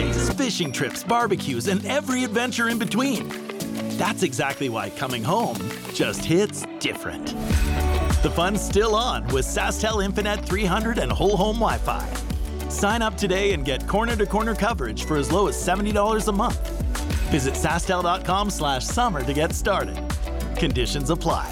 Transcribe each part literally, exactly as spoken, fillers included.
days, fishing trips, barbecues, and every adventure in between. That's exactly why coming home just hits different. The fun's still on with SaskTel Infinet three hundred and whole home Wi-Fi. Sign up today and get corner-to-corner coverage for as low as seventy dollars a month. Visit SaskTel.com slash summer to get started. Conditions apply.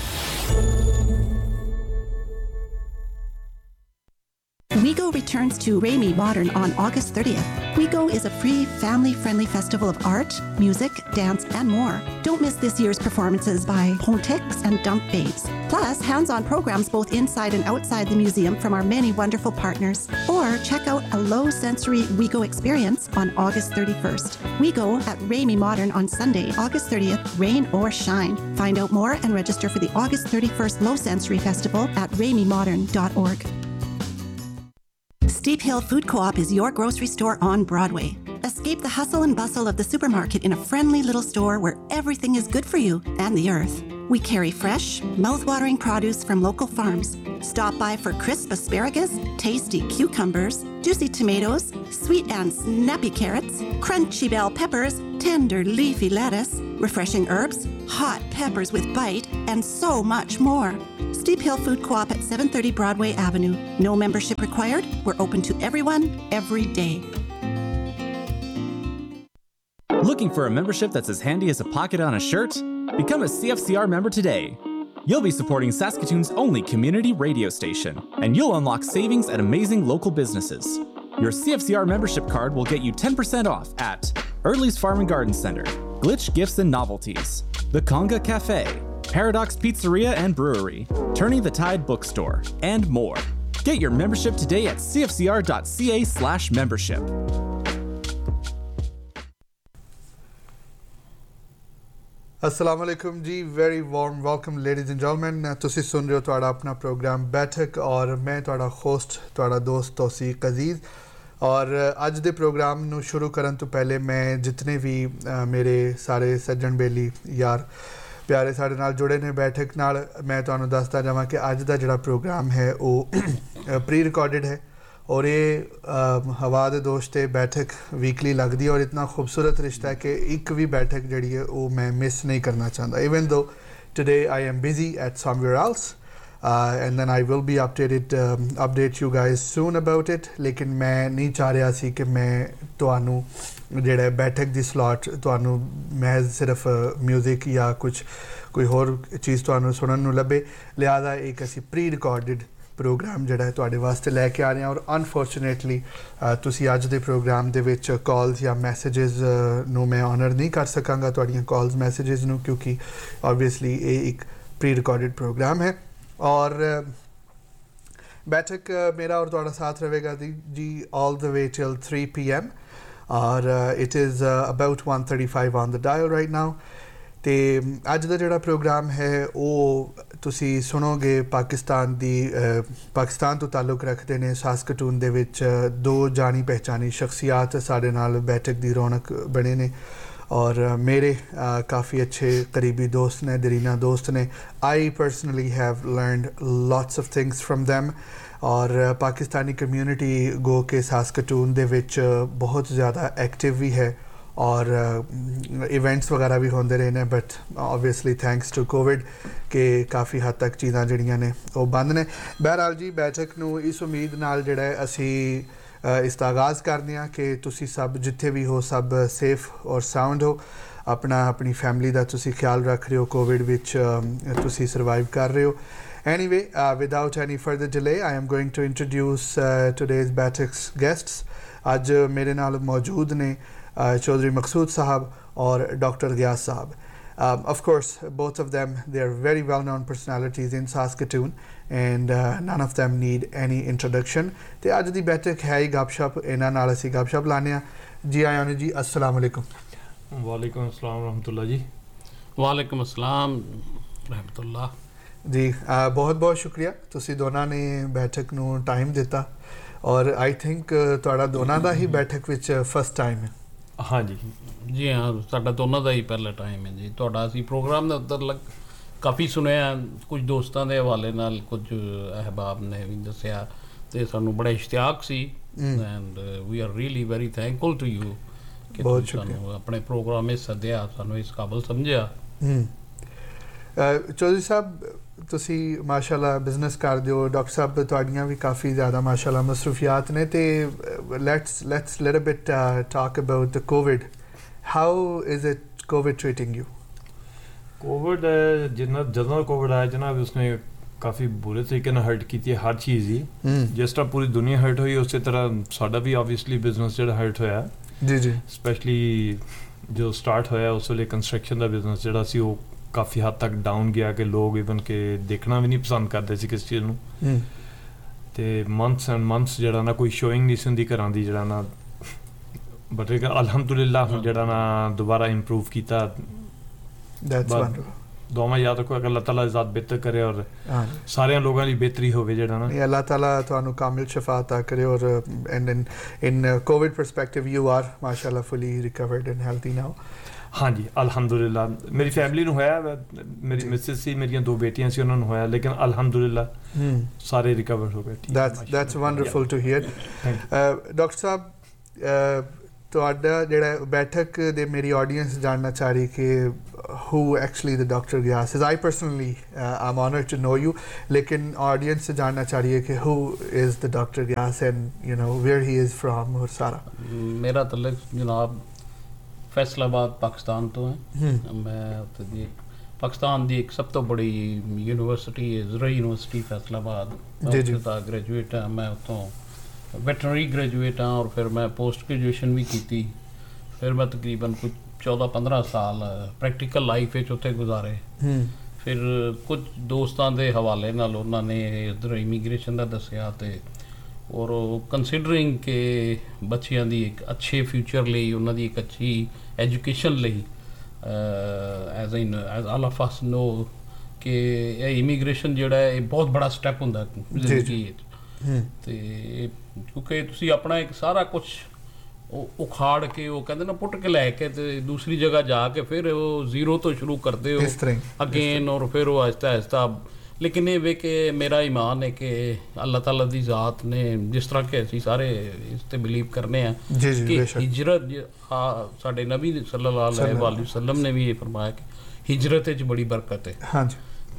WeGo returns to Ramey Modern on August thirtieth. WeGo is a free, family-friendly festival of art, music, dance, and more. Don't miss this year's performances by Pontex and Dunk Babes. Plus, hands-on programs both inside and outside the museum from our many wonderful partners. Or check out a low-sensory WeGo experience on August thirty-first. WeGo at Ramey Modern on Sunday, August thirtieth, rain or shine. Find out more and register for the August thirty-first Low Sensory Festival at ramey modern dot org. Steep Hill Food Co-op is your grocery store on Broadway. Escape the hustle and bustle of the supermarket in a friendly little store where everything is good for you and the earth. We carry fresh, mouth-watering produce from local farms. Stop by for crisp asparagus, tasty cucumbers, juicy tomatoes, sweet and snappy carrots, crunchy bell peppers, tender leafy lettuce, refreshing herbs, hot peppers with bite, and so much more. Steep Hill Food Co-op at seven thirty Broadway Avenue. No membership required. We're open to everyone, every day. Looking for a membership that's as handy as a pocket on a shirt? Become a C F C R member today. You'll be supporting Saskatoon's only community radio station, and you'll unlock savings at amazing local businesses. Your C F C R membership card will get you ten percent off at Early's Farm and Garden Center, Glitch Gifts and Novelties, The Conga Cafe, Paradox Pizzeria and Brewery, Turning the Tide Bookstore, and more. Get your membership today at cfcr.ca slash membership. अस्सलाम वालेकुम जी, very warm welcome ladies and gentleman. तुसी सुन रहे हो तुहाड़ा अपना programme बैठक और मैं तुहाड़ा host तुहाड़ा दोस्त तौसीक अजीज़। और अज दे प्रोग्राम नू शुरू करन तो पहले मैं जितने भी आ, मेरे सारे सज्जन बेली यार प्यारे साढ़े नाल जुड़े ने बैठक नाल, मैं तुहानू दसदा जावां कि अज दा जिहड़ा प्रोग्राम है वो प्री रिकॉर्डिड है और ये हवा दे दोस्त बैठक वीकली लगती है और इतना खूबसूरत रिश्ता है कि एक भी बैठक जी है वो मैं मिस नहीं करना चाहता। Even though today I am busy at somewhere else and then I will be updated update you guys soon about it, लेकिन मैं नहीं चाह रहा सी कि मैं तुहानू जिहड़ा बैठक दी स्लॉट तुहानू महज सिर्फ म्यूजिक या कुछ कोई होर चीज़ तुहानू सुनन नू लभे, लिहाजा एक असी प्री रिकॉर्डिड प्रोग्राम जिहड़ा है तुहाडे वास्ते लैके आ रहे हैं। और अनफॉर्चुनेटली तुसी अज दे प्रोग्राम दे विच कॉल्स या मैसेजेस नू मैं ऑनर नहीं कर सकांगा तुहाडीआं कॉल्स मैसेजेस नू, क्योंकि ऑब्वियसली ये एक प्री रिकॉर्डिड प्रोग्राम है। और बैठक मेरा और तुहाडा साथ रहेगा जी all the way till three P M और it is about one thirty five on the dial right now. तो अज का जोड़ा प्रोग्राम है वो तुसी सुनोगे पाकिस्तान दी पाकिस्तान तो ताल्लुक रखते हैं। सास्कटून दे विच दो जानी पहचानी शख्सियात साढ़े नाल बैठक दी रौनक बने ने और मेरे काफ़ी अच्छे करीबी दोस्त ने, दरीना दोस्त ने। I personally have learned lots of things from them और पाकिस्तानी कम्यूनिटी गो के सास्कटून दे विच बहुत ज़्यादा एक्टिव भी है और इवेंट्स वगैरह भी होंदे रहे ने, but obviously thanks to Covid के काफ़ी हद तक चीज़ां जिहड़ियां ने वो बंद ने। बहरहाल जी बैठक नू इस उम्मीद नाल जिहड़ा है असी इसदा आगाज़ करदे हां कि तुसी सब जिथे भी हो सब सेफ और साउंड हो, अपना अपनी फैमिली दा तुसी ख्याल रख रहे हो, कोविड विच तुसी सर्वाइव कर रहे हो। Anyway, uh, without any further delay, I am going to introduce uh, today's बैठक's guests। आज मेरे नाल मौजूद ने चौधरी मकसूद साहब और डॉक्टर गयास साहब। Of course, both of them, they are very well-known personalities in Saskatoon and uh, none of them need any introduction। ते आज दी बैठक है ही गपशप, इन्हां नाल असीं गपशप लाने आ। जी आया ने जी, अस्सलाम वालेकुम। वालेकुम अस्सलाम रहमतुल्लाह जी। वालेकुम अस्सलाम रहमतुल्लाह जी। uh, बहुत बहुत शुक्रिया तुसी दोनों ने बैठक नू टाइम दिता और आई थिंक तुहाडा दोनों दा ही बैठक विच फर्स्ट टाइम है। हाँ जी जी हाँ, साडा दोनों का ही पहला टाइम है जी। तुहाडा असीं प्रोग्राम दे उत्तर लग काफ़ी सुनिया, कुछ दोस्तों के हवाले नाल कुछ अहबाब ने भी दस्सिया ਤੇ ਸਾਨੂੰ ਬੜਾ ਇਸ਼ਤਿਆਕ ਸੀ and we R really very thankful to you ਕਿ ਬਹੁਤ ਤੁਸੀਂ ਸ਼ੁਕਰੀਆ। ਸਾਨੂੰ ਆਪਣੇ ਪ੍ਰੋਗਰਾਮ ਵਿੱਚ ਸੱਦਿਆ, ਸਾਨੂੰ ਇਸ ਕਾਬਲ ਸਮਝਿਆ। ਚੌਧਰੀ ਸਾਹਿਬ ਤੁਸੀਂ ਮਾਸ਼ਾਅੱਲਾ ਬਿਜ਼ਨਸ ਕਰਦੇ ਹੋ, ਡਾਕਟਰ ਸਾਹਿਬ ਤੁਹਾਡੀਆਂ ਵੀ ਕਾਫੀ ਜ਼ਿਆਦਾ ਮਾਸ਼ਾਅੱਲਾ ਮਸਰੂਫੀਆਤ ਨੇ, ਤੇ let's let's little bit talk about the Covid. How is it Covid treating you? Covid ਜਿੰਨਾ ਜਦੋਂ ਕੋਵਿਡ ਆਇਆ ਜਨਾਬ ਉਸਨੇ ਕਾਫੀ ਬੁਰੇ ਤਰੀਕੇ ਨਾਲ ਹਰਟ ਕੀਤੀ ਹੈ ਹਰ ਚੀਜ਼ ਹੀ। ਜਿਸ ਤਰ੍ਹਾਂ ਪੂਰੀ ਦੁਨੀਆ ਹਰਟ ਹੋਈ ਉਸੇ ਤਰ੍ਹਾਂ ਸਾਡਾ ਵੀ ਆਬਵੀਅਸਲੀ ਬਿਜ਼ਨਸ ਜਿਹੜਾ ਹਰਟ ਹੋਇਆ ਜੀ ਜੀ। ਸਪੈਸ਼ਲੀ ਜੋ ਸਟਾਰਟ ਹੋਇਆ ਉਸ ਵੇਲੇ ਕੰਸਟਰਕਸ਼ਨ ਦਾ ਬਿਜ਼ਨਸ ਜਿਹੜਾ ਸੀ ਉਹ ਕਾਫੀ ਹੱਦ ਤੱਕ ਡਾਊਨ ਗਿਆ ਕਿ ਲੋਕ ਈਵਨ ਕਿ ਦੇਖਣਾ ਵੀ ਨਹੀਂ ਪਸੰਦ ਕਰਦੇ ਸੀ ਕਿਸ ਚੀਜ਼ ਨੂੰ। ਤੇ ਮੰਥਸ ਐਂਡ ਮੰਥਸ ਜਿਹੜਾ ਨਾ ਕੋਈ ਸ਼ੋਇੰਗ ਨਹੀਂ ਸੀ ਹੁੰਦੀ ਘਰਾਂ ਦੀ, ਜਿਹੜਾ ਨਾ ਬਟ ਅਲਹਮਦੁਲਿਲਾ ਹੁਣ ਜਿਹੜਾ ਨਾ ਦੁਬਾਰਾ ਇੰਪਰੂਵ ਕੀਤਾ। That's wonderful. ਦੋਵਾਂ ਯਾਦ ਰੱਖੋ ਕਿ ਅੱਲਾਹ ਤਾਲਾ ਜ਼ਾਤ ਬਿਹਤਰ ਕਰੇ ਔਰ ਸਾਰਿਆਂ ਲੋਕਾਂ ਦੀ ਬਿਹਤਰੀ ਹੋਵੇ ਜਿਹੜਾ ਨਾ। ਅੱਲਾਹ ਤਾਲਾ ਤੁਹਾਨੂੰ ਕਾਮਿਲ ਸ਼ਫਾ ਅਤਾ ਕਰੇ ਔਰ and in in Covid perspective you are ਮਾਸ਼ਾਅੱਲਾ ਫੁਲੀ ਰਿਕਵਰਡ ਐਂਡ ਹੈਲਥੀ ਨਾਓ। ਹਾਂਜੀ ਅਲਹਮਦੁਲਿਲਾ ਮੇਰੀ ਫੈਮਿਲੀ ਨੂੰ ਹੋਇਆ, ਮੇਰੀ ਮਿਸਿਸ ਸੀ, ਮੇਰੀਆਂ ਦੋ ਬੇਟੀਆਂ ਸੀ, ਉਹਨਾਂ ਨੂੰ ਹੋਇਆ, ਲੇਕਿਨ ਅਲਹਮਦੁਲਿਲਾ ਸਾਰੇ ਰਿਕਵਰ ਹੋ ਗਏ। That's that's wonderful to here. Doctor ਸਾਹਿਬ ਤੁਹਾਡਾ ਜਿਹੜਾ ਬੈਠਕ ਦੇ ਮੇਰੀ ਆਡੀਅנס ਜਾਣਨਾ ਚਾਹ ਰਹੀ ਕਿ who actually the Doctor Ghias is. I personally uh, I'm honored to know you, लेकिन audience जानना चाह रही है कि who is the Doctor Ghias and you know where he is from और सारा। मेरा तल्लुक जनाब फैसलाबाद पाकिस्तान तो है। मैं उत्थे दी पाकिस्तान दी एक सब तो बड़ी यूनिवर्सिटी है ज़रा यूनिवर्सिटी फैसलाबाद, जी जी ग्रेजुएट है मैं, उत्तों वैटरनरी ग्रेजुएट हाँ, और फिर मैं पोस्ट ग्रेजुएशन भी की। फिर मैं तकरीबन कुछ चौदह पंद्रह साल प्रैक्टिकल लाइफ ਵਿੱਚ ਉੱਥੇ ਗੁਜ਼ਾਰੇ। ਫਿਰ ਕੁਝ ਦੋਸਤਾਂ ਦੇ ਹਵਾਲੇ ਨਾਲ ਉਹਨਾਂ ਨੇ ਇੱਧਰ ਇਮੀਗ੍ਰੇਸ਼ਨ ਦਾ ਦੱਸਿਆ ਤੇ ਔਰ ਕੰਸੀਡਰਿੰਗ ਕਿ ਬੱਚਿਆਂ ਦੀ ਇੱਕ ਅੱਛੇ ਫਿਊਚਰ ਲਈ, ਉਹਨਾਂ ਦੀ ਇੱਕ ਅੱਛੀ ਐਜੂਕੇਸ਼ਨ ਲਈ as in as all of ਅਸ ਨੋ ਕਿ ਇਹ ਇਮੀਗ੍ਰੇਸ਼ਨ ਜਿਹੜਾ ਹੈ ਇਹ ਬਹੁਤ ਬੜਾ ਸਟੈਪ ਹੁੰਦਾ ਜ਼ਿੰਦਗੀ ਵਿੱਚ। ਤੇ ਕਿਉਂਕਿ ਤੁਸੀਂ ਆਪਣਾ ਇੱਕ ਸਾਰਾ ਕੁਛ ਉਹ ਉਖਾੜ ਕੇ ਉਹ ਕਹਿੰਦੇ ਨਾ ਪੁੱਟ ਕੇ ਲੈ ਕੇ ਤੇ ਦੂਸਰੀ ਜਗ੍ਹਾ ਜਾ ਕੇ ਫਿਰ ਉਹ ਜ਼ੀਰੋ ਤੋਂ ਸ਼ੁਰੂ ਕਰਦੇ ਹੋ ਅਗੇਨ, ਔਰ ਫਿਰ ਉਹ ਆਹਿਸਤਾ ਆਹਿਸਤਾ। ਲੇਕਿਨ ਇਹ ਵੇ ਕਿ ਮੇਰਾ ਈਮਾਨ ਹੈ ਕਿ ਅੱਲਾਹ ਤਾਲਾ ਦੀ ਜ਼ਾਤ ਨੇ ਜਿਸ ਤਰ੍ਹਾਂ ਕਿ ਅਸੀਂ ਸਾਰੇ ਇਸ 'ਤੇ ਬਿਲੀਵ ਕਰਨੇ ਆ ਕਿ ਹਿਜਰਤ, ਸਾਡੇ ਨਬੀ ਸੱਲੱਲਾਹੁ ਅਲੈਹਿ ਵਸੱਲਮ ਨੇ ਵੀ ਇਹ ਫਰਮਾਇਆ ਕਿ ਹਿਜਰਤ ਵਿੱਚ ਬੜੀ ਬਰਕਤ ਹੈ। ਹਾਂਜੀ।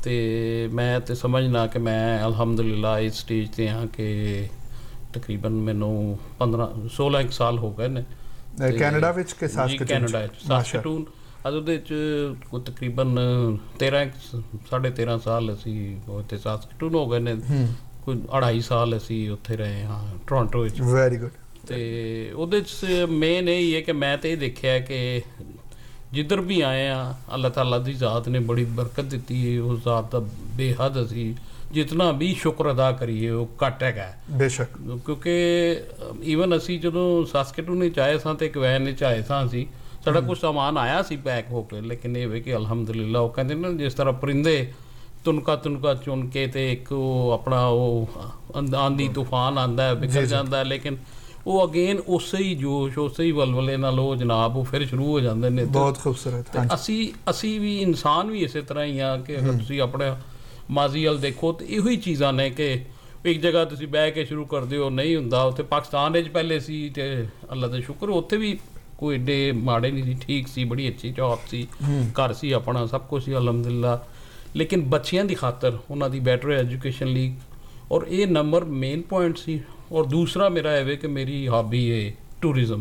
ਤੇ ਮੈਂ ਤੇ ਸਮਝਣਾ ਕਿ ਮੈਂ ਅਲਹਮਦੁਲਿਲਾ ਇਸ ਸਟੇਜ 'ਤੇ ਹਾਂ ਕਿ ਤਕਰੀਬਨ ਮੈਨੂੰ ਪੰਦਰਾਂ ਸੋਲਾਂ ਇੱਕ ਸਾਲ ਹੋ ਗਏ ਨੇ ਕੈਨੇਡਾ ਵਿੱਚ ਕਿ ਸਾਸਕਟੂਨ? ਕੈਨੇਡਾ ਵਿੱਚ ਸਾਸਕਟੂਨ। ਅੱਜ ਉਹਦੇ 'ਚ ਕੋਈ ਤਕਰੀਬਨ ਤੇਰਾਂ ਸਾਢੇ ਤੇਰਾਂ ਸਾਲ ਅਸੀਂ ਉੱਥੇ ਸਾਸਕਟੂਨ ਹੋ ਗਏ ਨੇ, ਕੋਈ ਅੜਾਈ ਸਾਲ ਅਸੀਂ ਉੱਥੇ ਰਹੇ ਹਾਂ ਟੋਰਾਂਟੋ ਵਿੱਚ। Very good. ਤੇ ਉਹਦੇ 'ਚ ਮੇਨ ਇਹ ਹੀ ਹੈ ਕਿ ਮੈਂ ਤਾਂ ਇਹ ਦੇਖਿਆ ਕਿ ਜਿੱਧਰ ਵੀ ਆਏ ਹਾਂ ਅੱਲਾਹ ਤਾਲਾ ਦੀ ਜ਼ਾਤ ਨੇ ਬੜੀ ਬਰਕਤ ਦਿੱਤੀ ਹੈ। ਉਸ ਜ਼ਾਤ ਦਾ ਬੇਹੱਦ ਅਸੀਂ ਜਿਤਨਾ ਵੀ ਸ਼ੁਕਰ ਅਦਾ ਕਰੀਏ ਉਹ ਘੱਟ ਹੈਗਾ ਬੇਸ਼ੱਕ। ਕਿਉਂਕਿ ਈਵਨ ਅਸੀਂ ਜਦੋਂ ਸਾਸਕਟੂਨ ਵਿੱਚ ਆਏ ਸਾਂ ਤੇ ਇੱਕ ਵੈਨ ਵਿੱਚ ਆਏ ਸਾਂ ਅਸੀਂ, ਸਾਡਾ ਕੁਛ ਸਮਾਨ ਆਇਆ ਸੀ ਪੈਕ ਹੋ ਕੇ, ਲੇਕਿਨ ਇਹ ਵੇ ਕਿ ਅਲਹਮਦੁਲਿਲਾ ਉਹ ਕਹਿੰਦੇ ਨਾ ਜਿਸ ਤਰ੍ਹਾਂ ਪਰਿੰਦੇ ਤੁਨਕਾ ਤੁਨਕਾ ਚੁਣ ਕੇ ਤੇ ਇੱਕ ਉਹ ਆਪਣਾ ਉਹ ਆਂधी ਤੂਫਾਨ ਆਉਂਦਾ ਵਿਗੜ ਜਾਂਦਾ, ਲੇਕਿਨ ਉਹ ਅਗੇਨ ਉਸੇ ਹੀ ਜੋਸ਼ ਉਸੇ ਹੀ ਵਲਵਲੇ ਨਾਲ ਉਹ ਜਨਾਬ ਉਹ ਫਿਰ ਸ਼ੁਰੂ ਹੋ ਜਾਂਦੇ ਨੇ। ਬਹੁਤ ਖੂਬਸੂਰਤ। ਅਸੀਂ ਅਸੀਂ ਵੀ ਇਨਸਾਨ ਵੀ ਇਸੇ ਤਰ੍ਹਾਂ ਹੀ ਆ ਕਿ ਅਗਰ ਤੁਸੀਂ ਆਪਣੇ ਮਾਜ਼ੀ ਵੱਲ ਦੇਖੋ ਤੇ ਇਹੋ ਹੀ ਚੀਜ਼ਾਂ ਨੇ ਕਿ ਇੱਕ ਜਗ੍ਹਾ ਤੁਸੀਂ ਬਹਿ ਕੇ ਸ਼ੁਰੂ ਕਰਦੇ ਹੋ ਨਹੀਂ ਹੁੰਦਾ। ਉੱਥੇ ਪਾਕਿਸਤਾਨ ਵਿੱਚ ਪਹਿਲੇ ਸੀ ਤੇ ਅੱਲਾ ਦਾ ਸ਼ੁਕਰ ਉੱਥੇ ਵੀ ਕੋਈ ਏਡੇ ਮਾੜੇ ਨਹੀਂ ਸੀ, ਠੀਕ ਸੀ, ਬੜੀ ਅੱਛੀ ਜੌਬ ਸੀ, ਘਰ ਸੀ ਆਪਣਾ, ਸਭ ਕੁਛ ਸੀ ਅਲਹਮਦੁਲਿਲਾ। ਲੇਕਿਨ ਬੱਚਿਆਂ ਦੀ ਖਾਤਰ ਉਹਨਾਂ ਦੀ ਬੈਟਰ ਐਜੂਕੇਸ਼ਨ ਲਈ ਔਰ ਇਹ ਨੰਬਰ ਮੇਨ ਪੁਆਇੰਟ ਸੀ। ਔਰ ਦੂਸਰਾ ਮੇਰਾ ਇਹ ਵੇ ਕਿ ਮੇਰੀ ਹਾਬੀ ਹੈ ਟੂਰਿਜ਼ਮ,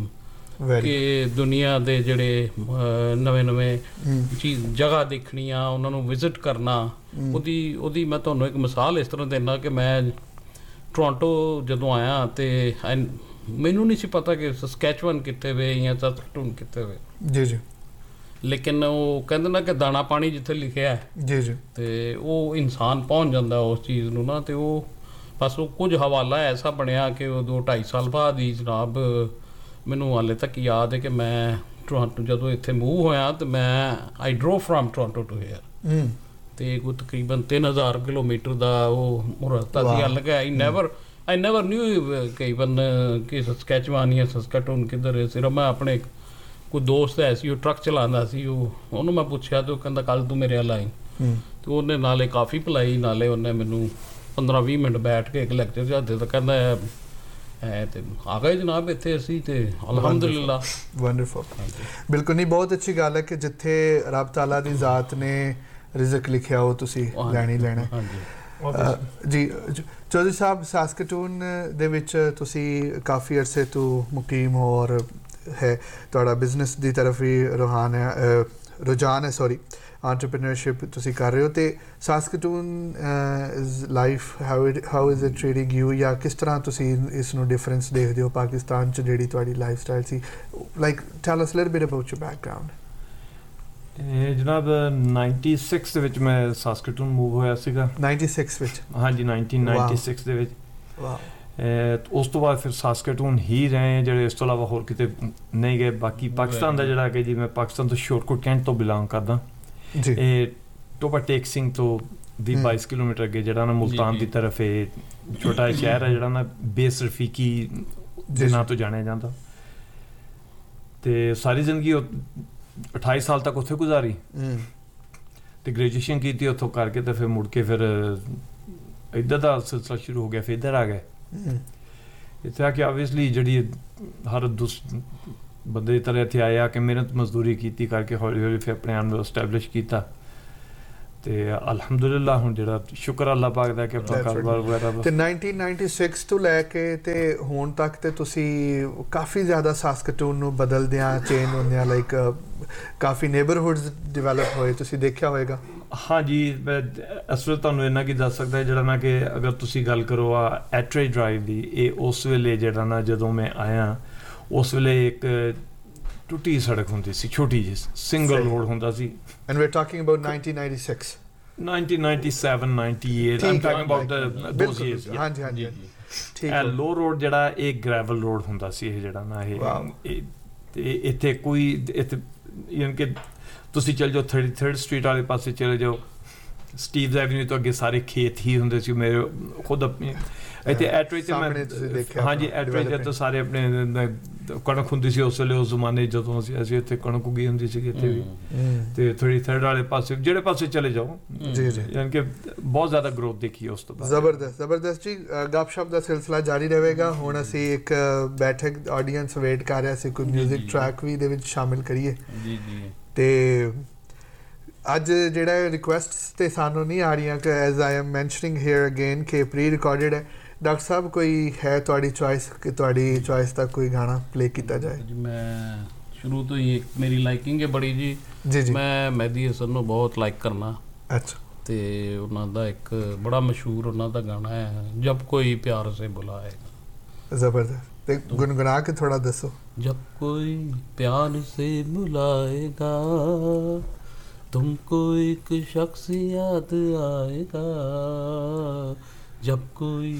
ਕਿ ਦੁਨੀਆ ਦੇ ਜਿਹੜੇ ਨਵੇਂ ਨਵੇਂ ਚੀਜ਼ ਜਗ੍ਹਾ ਦੇਖਣੀਆਂ, ਉਹਨਾਂ ਨੂੰ ਵਿਜ਼ਿਟ ਕਰਨਾ। ਉਹਦੀ ਉਹਦੀ ਮੈਂ ਤੁਹਾਨੂੰ ਇੱਕ ਮਿਸਾਲ ਇਸ ਤਰ੍ਹਾਂ ਦਿੰਦਾ ਕਿ ਮੈਂ ਟੋਰਾਂਟੋ ਜਦੋਂ ਆਇਆ ਤੇ ਮੈਨੂੰ ਨਹੀਂ ਸੀ ਪਤਾ ਕਿ ਸਸਕੈਚੁਅਨ ਕਿੱਥੇ ਵੇ ਜਾਂ ਸਾਸਕਟੂਨ ਕਿੱਥੇ ਵੇ। ਜੀ ਜੀ। ਲੇਕਿਨ ਉਹ ਕਹਿੰਦੇ ਨਾ ਕਿ ਦਾਣਾ ਪਾਣੀ ਜਿੱਥੇ ਲਿਖਿਆ ਹੈ ਜੀ ਜੀ ਤੇ ਉਹ ਇਨਸਾਨ ਪਹੁੰਚ ਜਾਂਦਾ ਉਸ ਚੀਜ਼ ਨੂੰ ਨਾ। ਤੇ ਉਹ ਬਸ ਉਹ ਕੁਝ ਹਵਾਲਾ ਐਸਾ ਬਣਿਆ ਕਿ ਉਹ ਦੋ ਢਾਈ ਸਾਲ ਬਾਅਦ ਹੀ ਜਨਾਬ ਮੈਨੂੰ ਹਾਲੇ ਤੱਕ ਯਾਦ ਹੈ ਕਿ ਮੈਂ ਟੋਰਾਂਟੋ ਜਦੋਂ ਇੱਥੇ ਮੂਵ ਹੋਇਆ ਤੇ ਮੈਂ ਆਈ ਡਰੋਵ ਫਰਮ ਟੋਰਾਂਟੋ ਟੂ ਹੇਅਰ ਤੇ ਕੋਈ ਤਕਰੀਬਨ ਤਿੰਨ ਹਜ਼ਾਰ ਕਿਲੋਮੀਟਰ ਦਾ ਉਹ ਰਸਤਾ ਸੀ ਅਲੱਗ ਹੈ। I never I never new ਕਿ ਈਵਨ ਕਿ ਸਸਕੈਚੁਆਨ ਜਾਂ ਸਾਸਕਟੂਨ ਕਿੱਧਰ ਹੈ। ਸਿਰਫ ਮੈਂ ਆਪਣੇ ਕੋਈ ਦੋਸਤ ਹੈ ਸੀ ਉਹ ਟਰੱਕ ਚਲਾਉਂਦਾ ਸੀ, ਉਹ ਉਹਨੂੰ ਮੈਂ ਪੁੱਛਿਆ ਤੇ ਉਹ ਕਹਿੰਦਾ ਕੱਲ੍ਹ ਤੂੰ ਮੇਰੇ ਵੱਲ ਆਈ ਤੇ ਉਹਨੇ ਨਾਲੇ ਕਾਫੀ ਪਿਲਾਈ, ਨਾਲੇ ਉਹਨੇ ਮੈਨੂੰ ਪੰਦਰਾਂ ਵੀਹ ਮਿੰਟ ਬੈਠ ਕੇ ਇੱਕ ਲੈਕਚਰ ਜਾਂਦੇ ਤਾਂ ਕਹਿੰਦਾ ਐ ਤੇ ਆ ਗਏ ਜਨਾਬ ਇੱਥੇ ਅਸੀਂ ਤੇ ਅਲਹਮਦੁਲਿਲਾ। ਵੰਡਰਫੁਲ, ਬਿਲਕੁਲ ਨਹੀਂ, ਬਹੁਤ ਅੱਛੀ ਗੱਲ ਹੈ ਕਿ ਜਿੱਥੇ ਰੱਬ ਤਾਲਾ ਦੀ ਜ਼ਾਤ ਨੇ ਰਿਜ਼ਕ ਲਿਖਿਆ ਉਹ ਤੁਸੀਂ ਲੈਣਾ ਹੀ ਲੈਣਾ। ਜੀ ਚੌਧਰੀ ਸਾਹਿਬ, ਸਾਸਕਟੂਨ ਦੇ ਵਿੱਚ ਤੁਸੀਂ ਕਾਫੀ ਅਰਸੇ ਤੋਂ ਮੁਕੀਮ ਹੋ ਔਰ ਹੈ ਤੁਹਾਡਾ ਬਿਜ਼ਨਸ ਦੀ ਤਰਫ ਵੀ ਰੁਹਾਨ ਹੈ ਰੁਝਾਨ ਹੈ ਸੌਰੀ entrepreneurship ਤੁਸੀਂ ਕਰ ਰਹੇ ਹੋ, ਤੇ ਸਾਸਕਟੂਨ is life how it how is it treating you, ਜਾਂ ਕਿਸ ਤਰ੍ਹਾਂ ਤੁਸੀਂ ਇਸ ਨੂੰ ਡਿਫਰੈਂਸ ਦੇਖਦੇ ਹੋ ਪਾਕਿਸਤਾਨ 'ਚ ਜਿਹੜੀ ਤੁਹਾਡੀ life style C? Like tile us little bit about your background. ਇਹ ਜਨਾਬ ਨਾਈਨਟੀ ਸਿਕਸ ਦੇ ਵਿੱਚ ਮੈਂ ਸਾਸਕਟੂਨ ਮੂਵ ਹੋਇਆ ਸੀਗਾ। ਨਾਈਨਟੀ ਸਿਕਸ ਵਿੱਚ? ਹਾਂਜੀ, ਨਾਈਨਟੀਨ ਨਾਈਨਟੀ ਸਿਕਸ ਦੇ ਵਿੱਚ। ਵਾਹ। ਉਸ ਤੋਂ ਬਾਅਦ ਫਿਰ ਸਾਸਕਟੂਨ ਹੀ ਰਹੇ ਜਿਹੜੇ, ਇਸ ਤੋਂ ਇਲਾਵਾ ਹੋਰ ਕਿਤੇ ਨਹੀਂ ਗਏ। ਬਾਕੀ ਪਾਕਿਸਤਾਨ ਦਾ ਜਿਹੜਾ ਕਿ ਜੀ ਮੈਂ ਪਾਕਿਸਤਾਨ ਤੋਂ ਸ਼ੋਰਟਕੋਟ ਕੈਂਟ ਤੋਂ ਬਿਲੋਂਗ ਕਰਦਾ। ਇਹ ਟੋਬਾ ਟੇਕ ਸਿੰਘ ਤੋਂ ਵੀਹ ਬਾਈਸ ਕਿਲੋਮੀਟਰ ਅੱਗੇ ਜਿਹੜਾ ਨਾ ਮੁਲਤਾਨ ਦੀ ਤਰਫ ਇਹ ਛੋਟਾ ਸ਼ਹਿਰ ਹੈ ਜਿਹੜਾ ਨਾ ਬੇਸ ਰਫੀਕੀ ਦੇ ਨਾਂ ਤੋਂ ਜਾਣਿਆ ਜਾਂਦਾ। ਤੇ ਸਾਰੀ ਜ਼ਿੰਦਗੀ ਉਹ ਅਠਾਈ ਸਾਲ ਤੱਕ ਉੱਥੇ ਗੁਜ਼ਾਰੀ ਤੇ ਗ੍ਰੈਜੂਏਸ਼ਨ ਕੀਤੀ ਉੱਥੋਂ ਕਰਕੇ ਤੇ ਫਿਰ ਮੁੜ ਕੇ ਫਿਰ ਇੱਧਰ ਦਾ ਸਿਲਸਿਲਾ ਸ਼ੁਰੂ ਹੋ ਗਿਆ। ਫਿਰ ਇੱਧਰ ਆ ਗਏ। ਇੱਥੇ ਆ ਕੇ ਆਬਵੀਅਸਲੀ ਜਿਹੜੀ ਹਰ ਦੂਸ ਬੰਦੇ ਦੀ ਤਰ੍ਹਾਂ ਇੱਥੇ ਆਇਆ ਕਿ ਮਿਹਨਤ ਮਜ਼ਦੂਰੀ ਕੀਤੀ ਕਰਕੇ ਹੌਲੀ ਹੌਲੀ ਫਿਰ ਆਪਣੇ ਆਪ ਨੂੰ ਐਸਟੈਬਲਿਸ਼ ਕੀਤਾ ਤੇ ਅਲਹਮਦੁਲਿਲਾ ਹੁਣ ਜਿਹੜਾ ਸ਼ੁਕਰ ਅੱਲਾਹ ਪਾਕ ਦਾ ਕਿ ਆਪਣਾ ਕਾਰੋਬਾਰ ਵਗੈਰਾ। ਤੇ ਨਾਈਨਟੀਨ ਨਾਈਨਟੀ ਸਿਕਸ ਤੋਂ ਲੈ ਕੇ ਤੇ ਹੁਣ ਤੱਕ ਤੇ ਤੁਸੀਂ ਕਾਫੀ ਜ਼ਿਆਦਾ ਸਾਸਕਟੂਨ ਨੂੰ ਬਦਲਦਿਆਂ ਚੇਂਜ ਹੁੰਦਿਆਂ ਲਾਈਕ ਕਾਫੀ ਨੇਬਰਹੁੱਡਸ ਡਿਵੈਲਪ ਹੋਏ, ਤੁਸੀਂ ਦੇਖਿਆ ਹੋਏਗਾ। ਹਾਂਜੀ, ਮੈਂ ਇਸ ਵੇਲੇ ਤੁਹਾਨੂੰ ਇੰਨਾ ਕੀ ਦੱਸ ਸਕਦਾ ਜਿਹੜਾ ਨਾ ਕਿ ਅਗਰ ਤੁਸੀਂ ਗੱਲ ਕਰੋ ਆ ਐਟਰੇ ਡਰਾਈਵ ਦੀ, ਇਹ ਉਸ ਵੇਲੇ ਜਿਹੜਾ ਨਾ ਜਦੋਂ ਮੈਂ ਆਇਆ ਉਸ ਵੇਲੇ ਇੱਕ ਟੁੱਟੀ ਸੜਕ ਹੁੰਦੀ ਸੀ, ਛੋਟੀ ਜਿਹੀ ਸਿੰਗਲ ਰੋਡ ਹੁੰਦਾ ਸੀ। And we're talking about nineteen ninety-six nineteen ninety-seven ninety-eight I'm talking about the those years। ਹਾਂਜੀ ਹਾਂਜੀ ਠੀਕ ਹੈ। ਲੋ ਰੋਡ ਜਿਹੜਾ ਇਹ ਗ੍ਰੈਵਲ ਰੋਡ ਹੁੰਦਾ ਸੀ ਇਹ ਜਿਹੜਾ ਨਾ ਇਹ ਤੇ ਇੱਥੇ ਕੋਈ ਇੱਥੇ ਯਾਨੀ ਕਿ ਤੁਸੀਂ ਚਲ ਜਾਓ ਥਰਟੀ ਥਰਡ ਸਟਰੀਟ ਵਾਲੇ ਪਾਸੇ ਚਲੇ ਜਾਓ, ਸਟੀਵਜ਼ ਐਵਨਿਊ ਤੋਂ ਅੱਗੇ ਸਾਰੇ ਖੇਤ ਹੀ ਹੁੰਦੇ ਸੀ। ਮੇਰੇ ਖੁਦ ਆਪਣੀ ਇੱਥੇ ਐਟਰੇ 'ਚ ਮੈਂ ਹਾਂਜੀ ਐਟਰੇ 'ਚ ਤਾਂ ਸਾਰੇ ਆਪਣੇ ਕਣਕ ਹੁੰਦੀ ਸੀ ਉਸ ਵੇਲੇ ਉਸ ਜ਼ਮਾਨੇ ਜਦੋਂ ਅਸੀਂ ਅਸੀਂ ਇੱਥੇ ਕਣਕ ਉਗੀ ਹੁੰਦੀ ਸੀਗੀ ਇੱਥੇ ਵੀ। ਤੇ ਥਰਟੀ ਥਰਡ ਵਾਲੇ ਪਾਸੇ ਜਿਹੜੇ ਪਾਸੇ ਚਲੇ ਜਾਓ ਜੀ ਜੀ ਯਾਨੀ ਕਿ ਬਹੁਤ ਜ਼ਿਆਦਾ ਗਰੋਥ ਦੇਖੀ ਉਸ ਤੋਂ ਬਾਅਦ। ਜ਼ਬਰਦਸਤ ਜ਼ਬਰਦਸਤ ਜੀ। ਗੱਪਸ਼ਪ ਦਾ ਸਿਲਸਿਲਾ ਜਾਰੀ ਰਹੇਗਾ। ਹੁਣ ਅਸੀਂ ਇੱਕ ਬੈਠਕ ਆਡੀਅੰਸ ਵੇਟ ਕਰ ਰਿਹਾ ਸੀ, ਕੋਈ ਮਿਊਜ਼ਿਕ ਟਰੈਕ ਵੀ ਦੇ ਵਿੱਚ ਸ਼ਾਮਿਲ ਕਰੀਏ। ਜੀ ਜੀ। ਤੇ ਅੱਜ ਜਿਹੜਾ ਰਿਕੁਐਸਟਸ ਤੇ ਸਾਨੂੰ ਨਹੀਂ ਆ ਰਹੀਆਂ ਕਿ as I am mentioning hair again ਕਿ ਪ੍ਰੀ ਰਿਕਾਰਡਡ ਹੈ। ਡਾਕਟਰ ਸਾਹਿਬ ਕੋਈ ਹੈ ਤੁਹਾਡੀ ਚੋਇਸ ਕਿ ਤੁਹਾਡੀ ਚੋਇਸ ਦਾ ਕੋਈ ਗਾਣਾ ਪਲੇ ਕੀਤਾ ਜਾਏ? ਜੀ ਮੈਂ ਸ਼ੁਰੂ ਤੋਂ ਹੀ ਇੱਕ ਮੇਰੀ ਲਾਈਕਿੰਗ ਹੈ ਬੜੀ ਜੀ। ਜੀ ਜੀ। ਮੈਂ ਮਹਿਦੀ ਹਸਨ ਨੂੰ ਬਹੁਤ ਲਾਈਕ ਕਰਨਾ। ਅੱਛਾ। ਤੇ ਉਹਨਾਂ ਦਾ ਇੱਕ ਬੜਾ ਮਸ਼ਹੂਰ ਉਹਨਾਂ ਦਾ ਗਾਣਾ ਹੈ ਜਬ ਕੋਈ ਪਿਆਰ ਸੇ ਬੁਲਾਏਗਾ। ਜ਼ਬਰਦਸਤ। ਤੇ ਗੁਨਗੁਨਾ ਕੇ ਥੋੜਾ ਦੱਸੋ। ਜਬ ਕੋਈ ਪਿਆਰ ਸੇ ਬੁਲਾਏਗਾ तुमको एक शख्स याद आएगा जब कोई